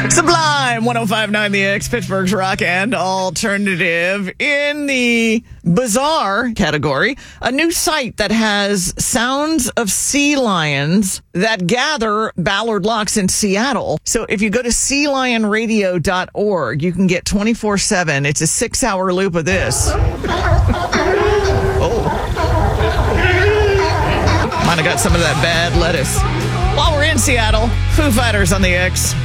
Sublime 1059 The X, Pittsburgh's rock and alternative. In the bizarre category, a new site that has sounds of sea lions that gather Ballard Locks in Seattle. So if you go to sealionradio.org, you can get 24/7. It's a 6-hour loop of this. Oh. Might have got some of that bad lettuce. While we're in Seattle, Foo Fighters on the X.